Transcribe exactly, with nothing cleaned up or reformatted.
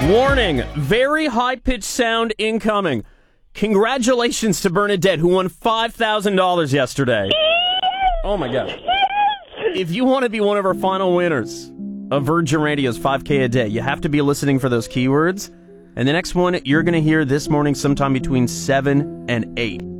Warning, very high-pitched sound incoming. Congratulations to Bernadette, who won five thousand dollars yesterday. Oh, my God. If you want to be one of our final winners of Virgin Radio's five K a day, you have to be listening for those keywords. And the next one, you're going to hear this morning sometime between seven and eight.